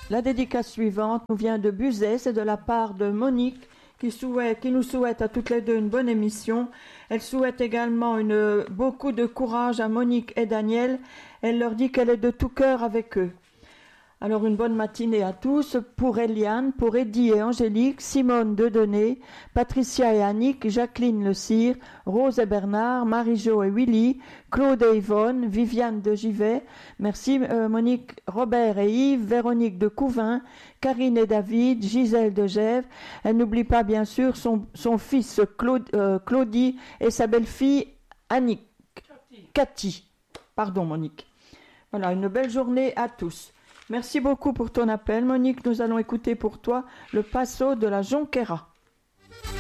La dédicace suivante nous vient de Buzet, c'est de la part de Monique qui nous souhaite à toutes les deux une bonne émission. Elle souhaite également beaucoup de courage à Monique et Daniel. Elle leur dit qu'elle est de tout cœur avec eux. Alors une bonne matinée à tous, pour Eliane, pour Eddie et Angélique, Simone Dedenay, Patricia et Annick, Jacqueline Le Cire, Rose et Bernard, Marie-Jo et Willy, Claude et Yvonne, Viviane de Givet, merci Monique, Robert et Yves, Véronique de Couvin, Karine et David, Gisèle de Gèves. Elle n'oublie pas bien sûr son fils Claudie et sa belle-fille Annick, Cathy. Pardon Monique. Voilà, une belle journée à tous. Merci beaucoup pour ton appel, Monique. Nous allons écouter pour toi le Passo de la Jonquera.